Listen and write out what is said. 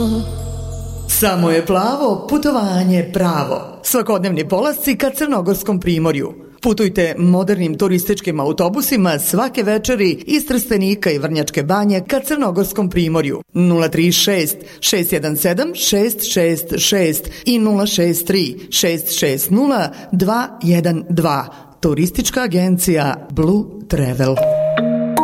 Samo je plavo, putovanje pravo. Svakodnevni polasci ka Crnogorskom primorju. Putujte modernim turističkim autobusima svake večeri iz Trstenika i Vrnjačke Banje ka Crnogorskom primorju. 036 617 666 i 063 660 212. Turistička agencija Blue Travel.